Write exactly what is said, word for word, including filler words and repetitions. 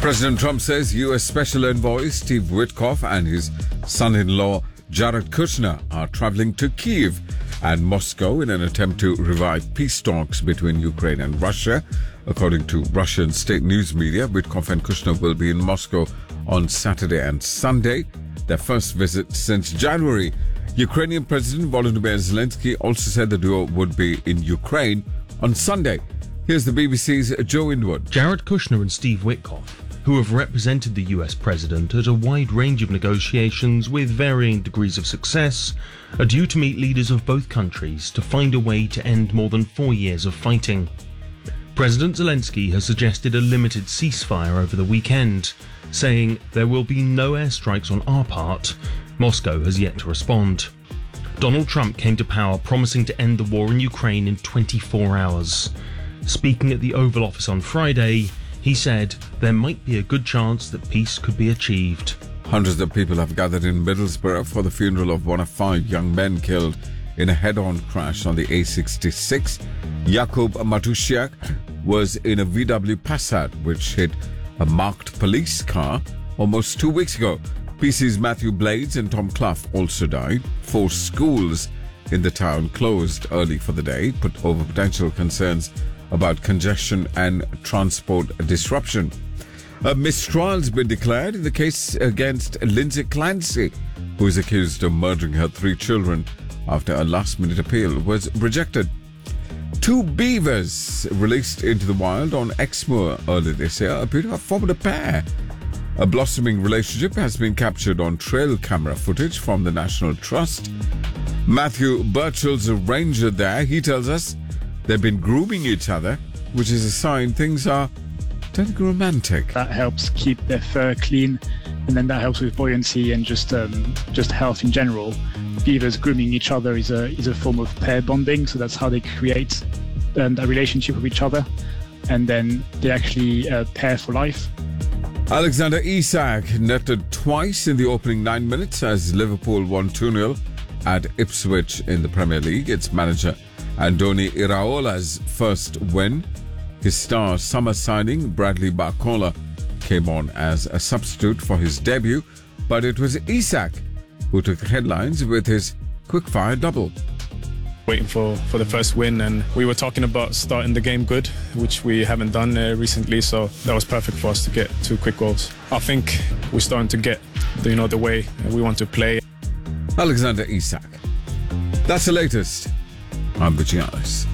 President Trump says U S Special Envoy Steve Witkoff and his son-in-law Jared Kushner are traveling to Kyiv and Moscow in an attempt to revive peace talks between Ukraine and Russia. According to Russian state news media, Witkoff and Kushner will be in Moscow on Saturday and Sunday, their first visit since January. Ukrainian President Volodymyr Zelensky also said the duo would be in Ukraine on Sunday. Here's the B B C's Joe Inwood. Jared Kushner and Steve Witkoff, who have represented the U S president at a wide range of negotiations with varying degrees of success, are due to meet leaders of both countries to find a way to end more than four years of fighting. President Zelensky has suggested a limited ceasefire over the weekend, saying there will be no airstrikes on our part. Moscow has yet to respond. Donald Trump came to power promising to end the war in Ukraine in twenty-four hours. Speaking at the Oval Office on Friday, he said there might be a good chance that peace could be achieved. Hundreds of people have gathered in Middlesbrough for the funeral of one of five young men killed in a head-on crash on the A sixty-six. Jakub Matusiak was in a V W Passat which hit a marked police car almost two weeks ago. P C's Matthew Blades and Tom Clough also died. Four schools in the town closed early for the day, put over potential concerns about congestion and transport disruption. A mistrial has been declared in the case against Lindsay Clancy, who is accused of murdering her three children after a last-minute appeal was rejected. Two beavers released into the wild on Exmoor earlier this year appear to have formed a pair. A blossoming relationship has been captured on trail camera footage from the National Trust. Matthew Birchall's a ranger there. He tells us they've been grooming each other, which is a sign things are turning romantic. That helps keep their fur clean, and then that helps with buoyancy and just um, just health in general. Beavers grooming each other is a is a form of pair bonding, so that's how they create um, a relationship with each other, and then they actually uh, pair for life. Alexander Isak netted twice in the opening nine minutes as Liverpool won two nil at Ipswich in the Premier League. Its manager Andoni Iraola's first win. His star summer signing, Bradley Barcola, came on as a substitute for his debut, but it was Isak who took the headlines with his quick-fire double. Waiting for, for the first win, and we were talking about starting the game good, which we haven't done uh, recently, so that was perfect for us to get two quick goals. I think we're starting to get the, you know, the way we want to play. Alexander Isak. That's the latest. I'm Vigianis.